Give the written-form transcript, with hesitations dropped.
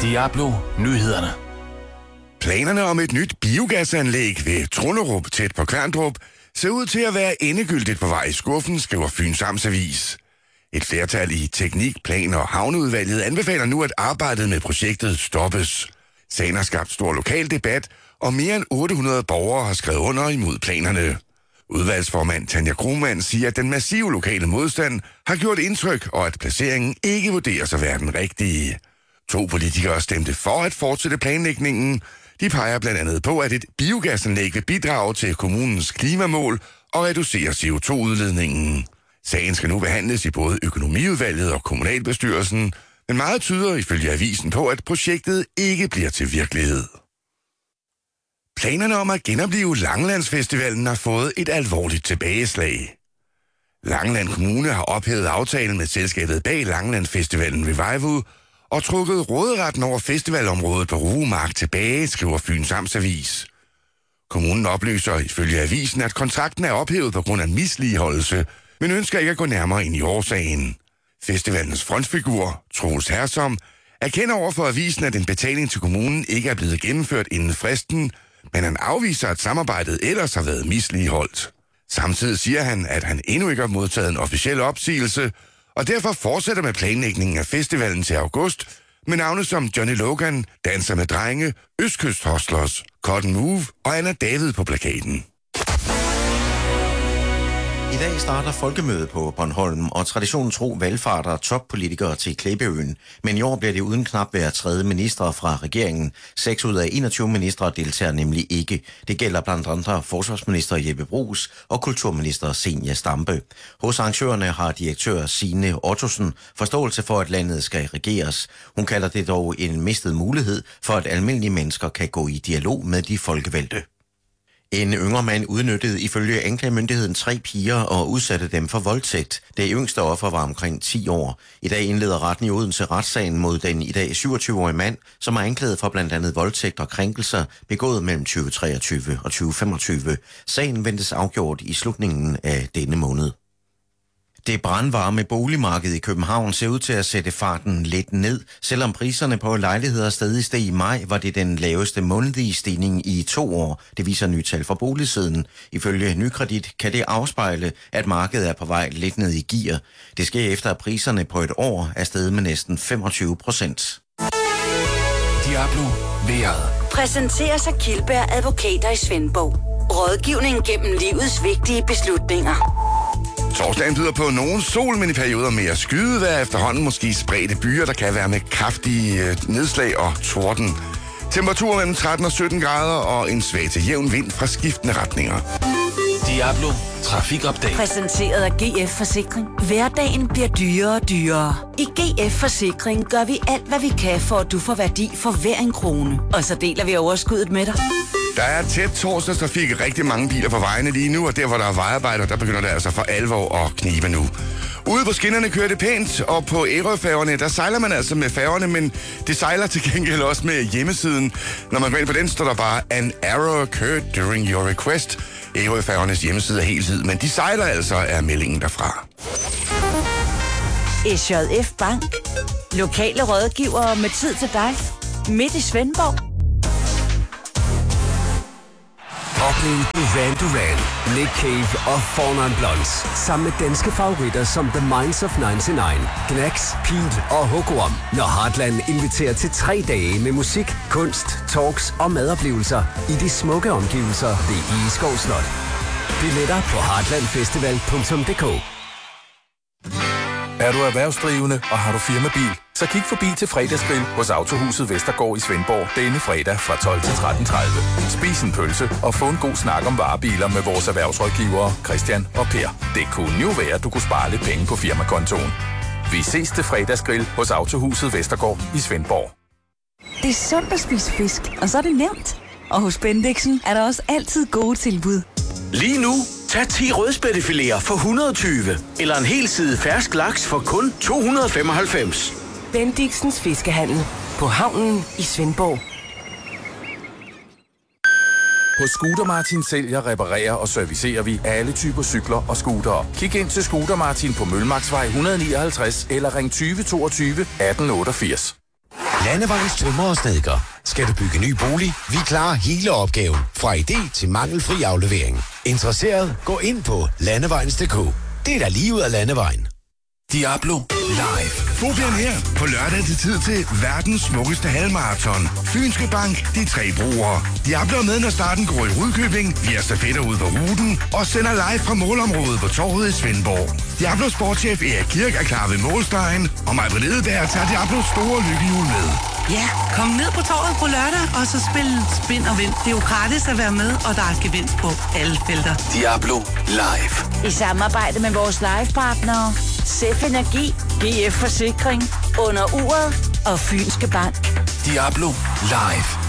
Diablo Nyhederne. Planerne om et nyt biogasanlæg ved Trunderup tæt på Kværndrup ser ud til at være endegyldigt på vej i skuffen, skriver Fyns Amtsavis. Et flertal i Teknik-, Plan- og Havneudvalget anbefaler nu, at arbejdet med projektet stoppes. Sagen har skabt stor lokal debat, og mere end 800 borgere har skrevet under imod planerne. Udvalgsformand Tanja Krohmann siger, at den massive lokale modstand har gjort indtryk, og at placeringen ikke vurderes at være den rigtige. 2 politikere stemte for at fortsætte planlægningen. De peger blandt andet på, at et biogasanlæg vil bidrage til kommunens klimamål og reducere CO2-udledningen. Sagen skal nu behandles i både økonomiudvalget og kommunalbestyrelsen, men meget tyder ifølge avisen på, at projektet ikke bliver til virkelighed. Planerne om at genoplive Langelandsfestivalen har fået et alvorligt tilbageslag. Langeland Kommune har ophævet aftalen med selskabet bag Langelandsfestivalen Revival og trukket råderetten over festivalområdet på Rugemark tilbage, skriver Fyns Amtsavis. Kommunen oplyser ifølge avisen, at kontrakten er ophævet på grund af misligeholdelse, men ønsker ikke at gå nærmere ind i årsagen. Festivalens frontfigur, Troels Hersom, erkender over for avisen, at en betaling til kommunen ikke er blevet gennemført inden fristen, men han afviser, at samarbejdet ellers har været misligeholdt. Samtidig siger han, at han endnu ikke har modtaget en officiel opsigelse, og derfor fortsætter med planlægningen af festivalen til august, med navne som Johnny Logan, Danser med Drenge, Østkyst Hustlers, Cotton Move og Anna David på plakaten. I dag starter folkemødet på Bornholm, og traditionen tro valgfarter toppolitikere til Klippeøen. Men i år bliver det uden knap hver tredje minister fra regeringen. 6 ud af 21 ministre deltager nemlig ikke. Det gælder blandt andre forsvarsminister Jeppe Bruus og kulturminister Zenia Stampe. Hos arrangørerne har direktør Signe Ottosen forståelse for, at landet skal regeres. Hun kalder det dog en mistet mulighed for, at almindelige mennesker kan gå i dialog med de folkevalgte. En yngre mand udnyttede ifølge anklagemyndigheden 3 piger og udsatte dem for voldtægt. Det yngste offer var omkring 10 år. I dag indleder retten i Odense retssagen mod den i dag 27-årige mand, som er anklaget for blandt andet voldtægt og krænkelser begået mellem 2023 og 2025. Sagen ventes afgjort i slutningen af denne måned. Det brandvarme boligmarked i København ser ud til at sætte farten lidt ned. Selvom priserne på lejligheder stadig steg i maj, var det den laveste månedlige stigning i 2 år. Det viser nye tal fra boligsiden. Ifølge Nykredit kan det afspejle, at markedet er på vej lidt ned i gear. Det sker efter, at priserne på et år er steget med næsten 25%. Diablo vejret. Præsenteres af Kildberg Advokater i Svendborg. Rådgivning gennem livets vigtige beslutninger. Torsdagen byder på nogen sol, men i perioder mere skydevejr, efterhånden måske spredte byer, der kan være med kraftige nedslag og torden. Temperaturer mellem 13 og 17 grader og en svag til jævn vind fra skiftende retninger. Diablo Trafikupdate. Præsenteret af GF Forsikring. Hverdagen bliver dyrere og dyrere. I GF Forsikring gør vi alt, hvad vi kan, for at du får værdi for hver en krone. Og så deler vi overskuddet med dig. Der er tæt torsdagstrafik, rigtig mange biler på vejene lige nu, og der hvor der er vejarbejder, der begynder det altså for alvor at knibe nu. Ude på skinnerne kører det pænt, og på Ærøfærgerne, der sejler man altså med færgerne, men det sejler til gengæld også med hjemmesiden. Når man går ind på den, står der bare, an error occurred during your request. Ærøfærgernes hjemmeside er helt hvid, men de sejler altså, er meldingen derfra. SJF Bank. Lokale rådgivere med tid til dig. Midt i Svendborg. Oplev Duran Duran, Nick Cave og Four Blondes sammen med danske favoritter som The Minds of 99, Gnax, Pete og Hookworm, når Heartland inviterer til 3 dage med musik, kunst, talks og madoplevelser i de smukke omgivelser ved Egeskov Slot. Billetter på heartlandfestival.dk. Er du erhvervsdrivende, og har du firmabil, så kig forbi til fredagsgrill hos Autohuset Vestergaard i Svendborg denne fredag fra 12 til 13.30. Spis en pølse og få en god snak om varebiler med vores erhvervsrådgivere Christian og Per. Det kunne jo være, at du kunne spare lidt penge på firmakontoen. Vi ses til fredagsgrill hos Autohuset Vestergaard i Svendborg. Det er sundt at spise fisk, og så er det nemt. Og hos Bendixen er der også altid gode tilbud. Lige nu, tag 10 rødspættefiléer for 120, eller en hel side fersk laks for kun 295. Bendixens Fiskehandel på havnen i Svendborg. Hos Scooter Martin sælger, reparerer og servicerer vi alle typer cykler og scootere. Kig ind til Scooter Martin på Mølmarksvej 159 eller ring 20 22 18 88. Landevejens tømrer og snedker. Skal du bygge ny bolig? Vi klarer hele opgaven. Fra idé til mangelfri aflevering. Interesseret? Gå ind på landevejens.dk. Det er da lige ud af landevejen. Diablo Live. Fobian her. På lørdag er det tid til verdens smukkeste halvmarathon. Fynske Bank, de 3 brugere. Diablo er med, når starten går i Rudkøbing. Vi har stafetter ude på ruten og sender live fra målområdet på torvet i Svendborg. Diablo sportschef Erik Kirk er klar ved målstregen, og Maj-Britt Edeberg tager Diablos store lykkehjul med. Ja, kom ned på torvet på lørdag, og så spil Spin og Vind. Det er jo gratis at være med, og der er gevinst på alle felter. Diablo Live. I samarbejde med vores livepartnere, Sef Energi, GF Forsikring, Under Uret og Fynske Bank. Diablo Live.